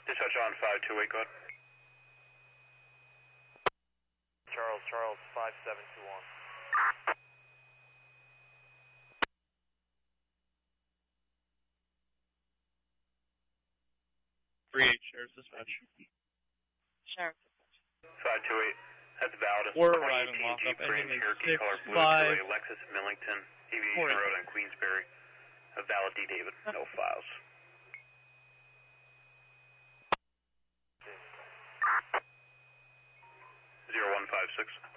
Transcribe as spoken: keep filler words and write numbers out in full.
Dispatch on five two eight, go ahead. Charles, Charles, five seven two one. three eight, Sheriff's Dispatch. Sheriff. five two eight, that's valid. We're arriving lockup, ending in six five. Lexus Millington, Aviation Road on Queensberry. A valid D. David, no files. zero one five six.